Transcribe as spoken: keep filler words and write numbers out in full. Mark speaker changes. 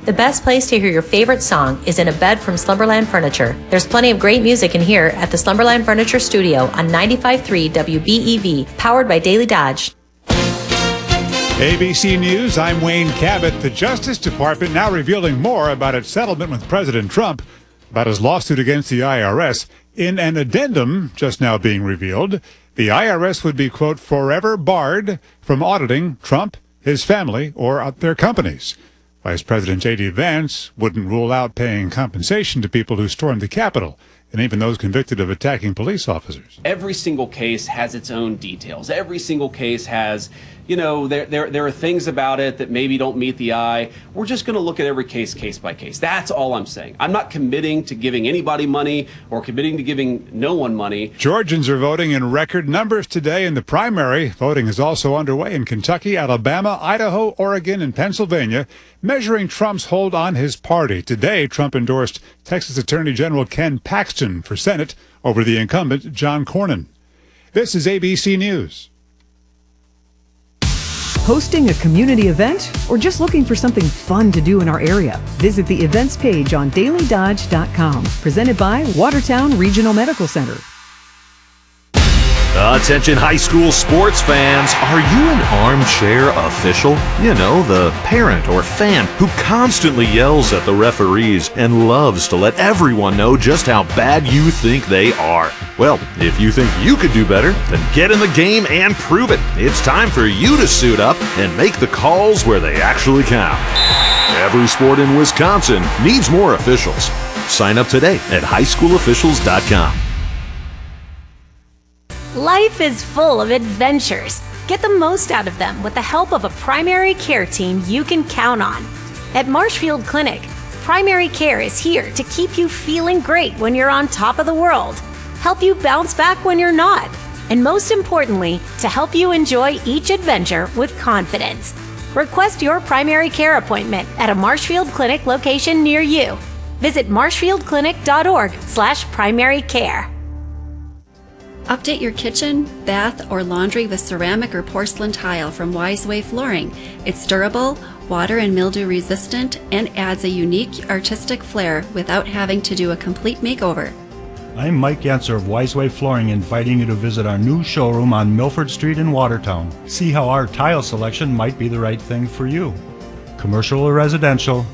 Speaker 1: The best place to hear your favorite song is in a bed from Slumberland Furniture. There's plenty of great music in here at the Slumberland Furniture Studio on ninety-five point three W B E V, powered by Daily Dodge.
Speaker 2: A B C News, I'm Wayne Cabot. The Justice Department now revealing more about its settlement with President Trump about his lawsuit against the I R S. In an addendum just now being revealed, the I R S would be, quote, forever barred from auditing Trump, his family, or their companies. Vice President J D. Vance wouldn't rule out paying compensation to people who stormed the Capitol, and even those convicted of attacking police officers.
Speaker 3: Every single case has its own details. Every single case has, you know, there there, there are things about it that maybe don't meet the eye. We're just going to look at every case, case by case. That's all I'm saying. I'm not committing to giving anybody money or committing to giving no one money.
Speaker 2: Georgians are voting in record numbers today in the primary. Voting is also underway in Kentucky, Alabama, Idaho, Oregon, and Pennsylvania, measuring Trump's hold on his party. Today, Trump endorsed Texas Attorney General Ken Paxton for Senate over the incumbent John Cornyn. This is A B C News.
Speaker 4: Hosting a community event or just looking for something fun to do in our area? Visit the events page on daily dodge dot com. Presented by Watertown Regional Medical Center.
Speaker 5: Attention high school sports fans, are you an armchair official? You know, the parent or fan who constantly yells at the referees and loves to let everyone know just how bad you think they are. Well, if you think you could do better, then get in the game and prove it. It's time for you to suit up and make the calls where they actually count. Every sport in Wisconsin needs more officials. Sign up today at high school officials dot com.
Speaker 6: Life is full of adventures. Get the most out of them with the help of a primary care team you can count on. At Marshfield Clinic, primary care is here to keep you feeling great when you're on top of the world, help you bounce back when you're not, and most importantly, to help you enjoy each adventure with confidence. Request your primary care appointment at a Marshfield Clinic location near you. Visit marshfield clinic dot org slash primary care.
Speaker 7: Update your kitchen, bath, or laundry with ceramic or porcelain tile from Wiseway Flooring. It's durable, water and mildew resistant, and adds a unique artistic flair without having to do a complete makeover.
Speaker 8: I'm Mike Yentzer of Wiseway Flooring, inviting you to visit our new showroom on Milford Street in Watertown. See how our tile selection might be the right thing for you. Commercial or residential,